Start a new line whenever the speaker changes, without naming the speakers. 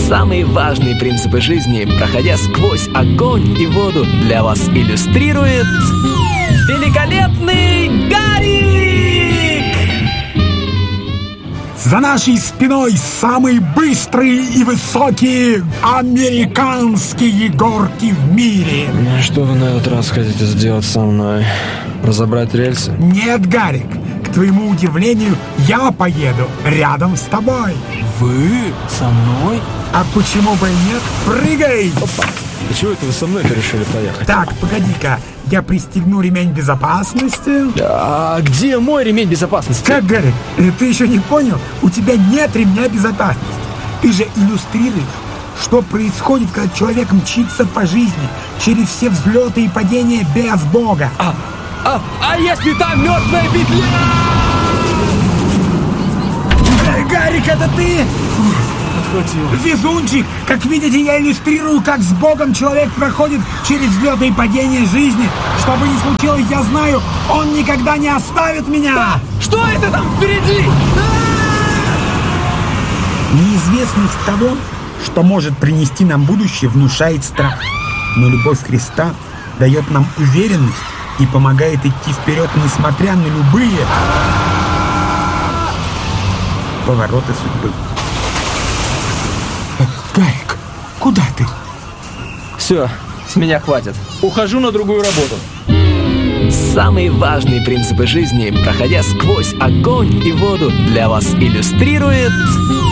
Самые важные принципы жизни, проходя сквозь огонь и воду, для вас иллюстрирует великолепный Гарик!
За нашей спиной самые быстрые и высокие американские горки в мире.
Что вы на этот раз хотите сделать со мной? Разобрать рельсы?
Нет, Гарик, к твоему удивлению, я поеду рядом с тобой.
Вы? Со мной?
А почему бы и нет? Прыгай!
Опа. И чего это вы со мной-то решили поехать?
Так, погоди-ка, я пристегну ремень безопасности.
А где мой ремень безопасности?
Как, Гарик, ты еще не понял? У тебя нет ремня безопасности. Ты же иллюстрируешь, что происходит, когда человек мчится по жизни через все взлеты и падения без Бога.
А если там мертвая петля?
Гарик, это ты? Везунчик! Как видите, я иллюстрирую, как с Богом человек проходит через взлеты и падения жизни. Что бы ни случилось, я знаю, он никогда не оставит меня!
Что это там впереди?
Неизвестность того, что может принести нам будущее, внушает страх. Но любовь Христа дает нам уверенность и помогает идти вперед, несмотря на любые повороты судьбы. Гарик, куда ты?
Все, с меня хватит. Ухожу на другую работу.
Самые важные принципы жизни, проходя сквозь огонь и воду, для вас иллюстрирует